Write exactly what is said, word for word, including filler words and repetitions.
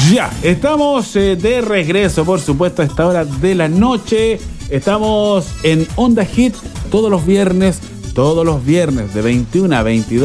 Ya, estamos eh, de regreso, por supuesto, a esta hora de la noche. Estamos en Onda Hit todos los viernes, todos los viernes de veintiuna a veintidós.